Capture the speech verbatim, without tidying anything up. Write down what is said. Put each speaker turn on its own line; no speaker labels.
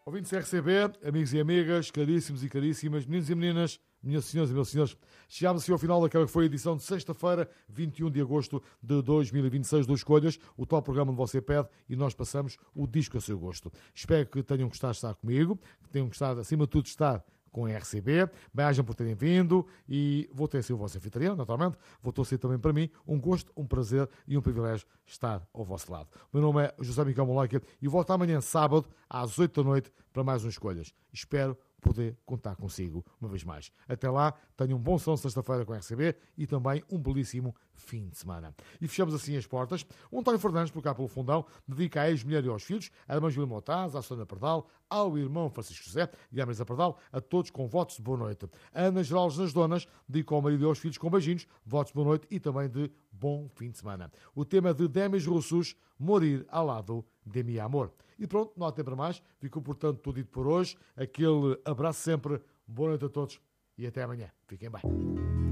Ouvintes R C B, amigos e amigas, caríssimos e caríssimas, meninos e meninas, minhas senhoras e meus senhores, chegámos assim ao final daquela que foi a edição de sexta-feira, vinte e um de agosto de dois mil e vinte e seis, do Escolhas, o tal programa onde você pede e nós passamos o disco a seu gosto. Espero que tenham gostado de estar comigo, que tenham gostado, acima de tudo, de estar com a R C B. Bem-ajam por terem vindo e vou ter sido o vosso anfitrião, naturalmente. Vou ter sido também para mim um gosto, um prazer e um privilégio estar ao vosso lado. O meu nome é José Miguel Moloica e volto amanhã, sábado, às oito da noite, para mais um Escolhas. Espero poder contar consigo uma vez mais. Até lá, tenham um bom som de sexta-feira com a R C B e também um belíssimo fim de semana. E fechamos assim as portas. O António Fernandes, por cá pelo fundão, dedica à ex-mulher e aos filhos, à irmã Júlia Motaz, à Sônia Pardal, ao irmão Francisco José e à Marisa Pardal, a todos com votos de boa noite. A Ana Geraldes nas Donas, dedica ao marido e aos filhos com beijinhos, votos de boa noite e também de bom fim de semana. O tema de Demis Roussos, Morir ao lado de mi amor. E pronto, não há tempo para mais. Ficou, portanto, tudo dito por hoje. Aquele abraço sempre. Boa noite a todos e até amanhã. Fiquem bem.